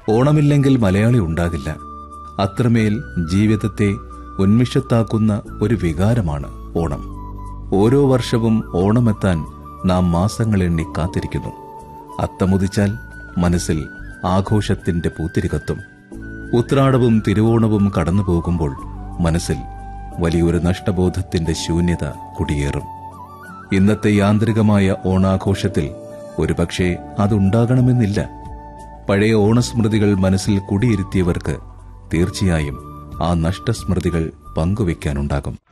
ഓണമില്ലെങ്കിൽ മലയാളി ഉണ്ടാകില്ല. അത്രമേൽ ജീവിതത്തെ ഉന്മിഷത്താക്കുന്ന ഒരു വികാരമാണ് ഓണം. ഓരോ വർഷവും ഓണമെത്താൻ നാം മാസങ്ങളെണ്ണി കാത്തിരിക്കുന്നു. അത്തമുദിച്ചാൽ മനസ്സിൽ ആഘോഷത്തിന്റെ പൂത്തിരി കത്തും. ഉത്രാടവും തിരുവോണവും കടന്നു പോകുമ്പോൾ മനസ്സിൽ വലിയൊരു നഷ്ടബോധത്തിന്റെ ശൂന്യത കുടിയേറും. ഇന്നത്തെ യാന്ത്രികമായ ഓണാഘോഷത്തിൽ ഒരുപക്ഷെ അതുണ്ടാകണമെന്നില്ല. പഴയ ഓണസ്മൃതികൾ മനസ്സിൽ കുടിയിരുത്തിയവർക്ക് തീർച്ചയായും ആ നഷ്ടസ്മൃതികൾ പങ്കുവയ്ക്കാനുണ്ടാകും.